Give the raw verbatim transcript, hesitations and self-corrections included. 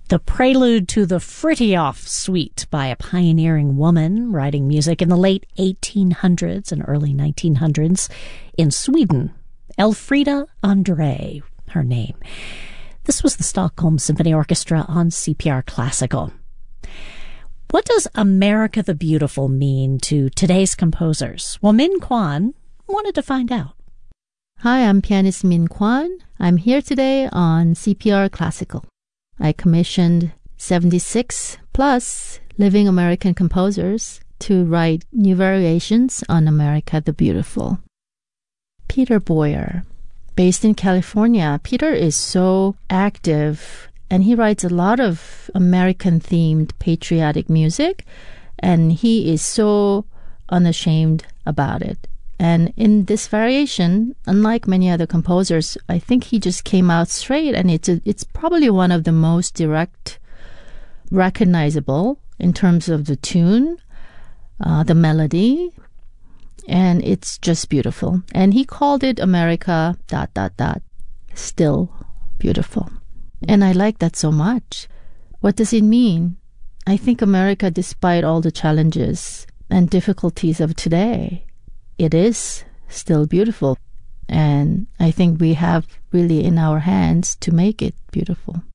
The prelude to the Fritiof Suite by a pioneering woman writing music in the late eighteen hundreds and early nineteen hundreds in Sweden. Elfrida Andre, her name. This was the Stockholm Symphony Orchestra on C P R Classical. What does America the Beautiful mean to today's composers? Well, Min Kwan wanted to find out. Hi, I'm pianist Min Kwan. I'm here today on C P R Classical. I commissioned seventy-six plus living American composers to write new variations on America the Beautiful. Peter Boyer, based in California. Peter is so active and he writes a lot of American-themed patriotic music, and he is so unashamed about it. And in this variation, unlike many other composers, I think he just came out straight, and it's a, it's probably one of the most direct, recognizable in terms of the tune, uh, the melody, and it's just beautiful. And he called it America dot dot dot still beautiful. And I like that so much. What does it mean? I think America, despite all the challenges and difficulties of today, it is still beautiful. And I think we have really in our hands to make it beautiful.